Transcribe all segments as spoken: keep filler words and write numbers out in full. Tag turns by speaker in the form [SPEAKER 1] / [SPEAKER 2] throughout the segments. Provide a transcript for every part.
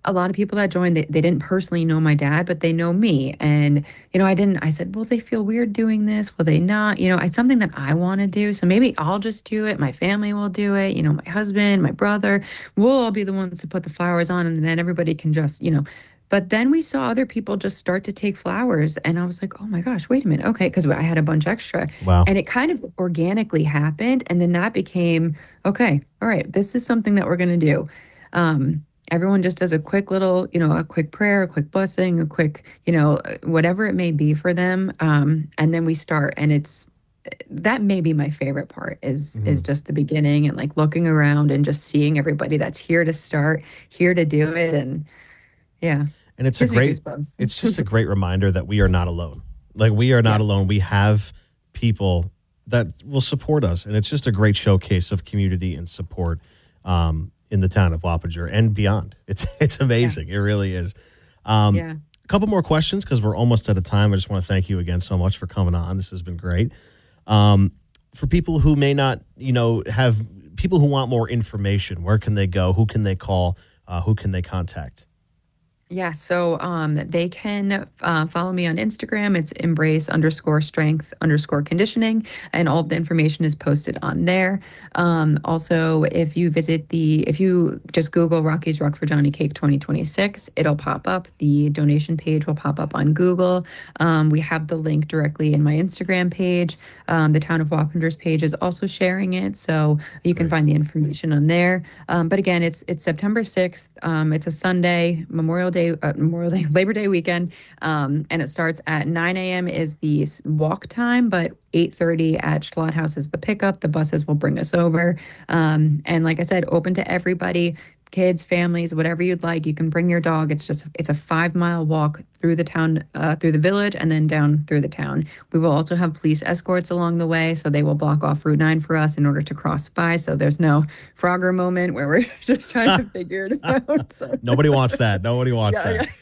[SPEAKER 1] a lot of people that joined, they, they didn't personally know my dad, but they know me. And, you know, I didn't, I said, will they feel weird doing this? Will they not? You know, it's something that I want to do. So maybe I'll just do it. My family will do it. You know, my husband, my brother, we'll all be the ones to put the flowers on and then everybody can just, you know. But then we saw other people just start to take flowers. And I was like, oh my gosh, wait a minute. Okay. Because I had a bunch extra.
[SPEAKER 2] Wow.
[SPEAKER 1] And it kind of organically happened. And then that became, okay, all right, this is something that we're going to do. Um, Everyone just does a quick little, you know, a quick prayer, a quick blessing, a quick, you know, whatever it may be for them. Um, and then we start, and it's that may be my favorite part is
[SPEAKER 2] Mhm.
[SPEAKER 1] is just the beginning and like looking around and just seeing everybody that's here to start, here to do it, and yeah,
[SPEAKER 2] And it's a
[SPEAKER 1] gives me
[SPEAKER 2] great,
[SPEAKER 1] goosebumps.
[SPEAKER 2] it's just a great reminder that we are not alone. Like we are not
[SPEAKER 1] Yeah.
[SPEAKER 2] alone. We have people that will support us. And it's just a great showcase of community and support um, in the town of Wappinger and beyond. It's it's amazing. It really is. Um,
[SPEAKER 1] Yeah.
[SPEAKER 2] A couple more questions because we're almost out of time. I just want to thank you again so much for coming on. This has been great. Um, for people who may not, you know, have people who want more information, where can they go? Who can they call? Uh, who can they contact?
[SPEAKER 1] Yeah, so um, they can uh, follow me on Instagram. It's embrace underscore strength underscore conditioning, and all of the information is posted on there. Um, also, if you visit the, if you just Google Rocky's Ruck for Johnny Cake twenty twenty-six, it'll pop up. The donation page will pop up on Google. Um, we have the link directly in my Instagram page. Um, the Town of Wappinger's page is also sharing it, so you can
[SPEAKER 2] Great.
[SPEAKER 1] find the information on there. Um, but again, it's it's September sixth. Um, it's a Sunday, Memorial Day. Uh, Memorial Day, Labor Day weekend, um, and it starts at nine a.m. is the walk time, but eight thirty at Schlott House is the pickup. The buses will bring us over, um, and like I said, open to everybody, kids, families, whatever you'd like. You can bring your dog. It's just it's a five mile walk through the town, uh, through the village, and then down through the town. We will also have police escorts along the way, so they will block off Route nine for us in order to cross by. So there's no Frogger moment where we're just trying to figure it out. So.
[SPEAKER 2] Nobody wants that. Nobody wants
[SPEAKER 1] Yeah,
[SPEAKER 2] that.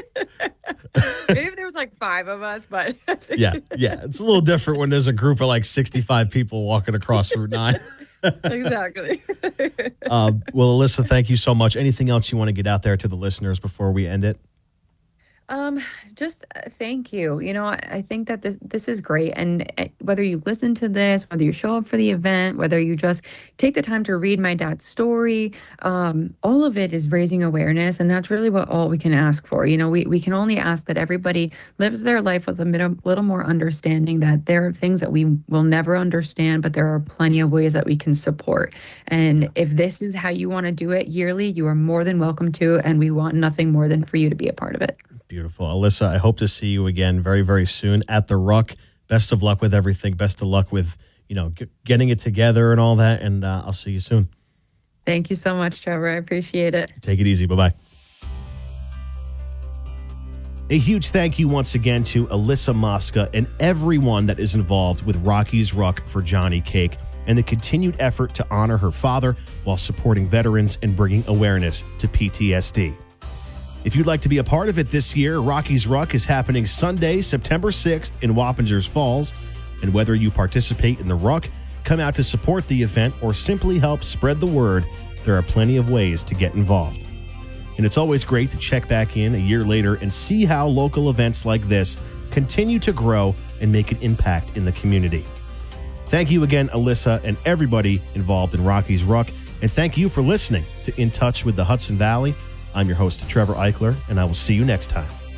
[SPEAKER 1] yeah. Maybe if there was like five of us, but
[SPEAKER 2] Yeah, yeah. It's a little different when there's a group of like sixty-five people walking across Route nine.
[SPEAKER 1] exactly.
[SPEAKER 2] uh, well, Alyssa, thank you so much. Anything else you want to get out there to the listeners before we end it?
[SPEAKER 1] Um, just uh, thank you. You know, I, I think that this this is great, and uh, whether you listen to this, whether you show up for the event, whether you just take the time to read my dad's story, um, all of it is raising awareness, and that's really what all we can ask for. You know, we we can only ask that everybody lives their life with a little, little more understanding that there are things that we will never understand, but there are plenty of ways that we can support. And if this is how you want to do it yearly, you are more than welcome to, and we want nothing more than for you to be a part of it.
[SPEAKER 2] Beautiful. Alyssa, I hope to see you again very, very soon at the Ruck. Best of luck with everything. Best of luck with, you know, g- getting it together and all that. And uh, I'll see you soon.
[SPEAKER 1] Thank you so much, Trevor. I appreciate it.
[SPEAKER 2] Take it easy. Bye-bye. A huge thank you once again to Alyssa Mosca and everyone that is involved with Rocky's Ruck for Johnny Cake and the continued effort to honor her father while supporting veterans and bringing awareness to P T S D. If you'd like to be a part of it this year, Rocky's Ruck is happening Sunday, September sixth in Wappingers Falls. And whether you participate in the Ruck, come out to support the event, or simply help spread the word, there are plenty of ways to get involved. And it's always great to check back in a year later and see how local events like this continue to grow and make an impact in the community. Thank you again, Alyssa, and everybody involved in Rocky's Ruck. And thank you for listening to In Touch with the Hudson Valley. I'm your host, Trevor Eichler, and I will see you next time.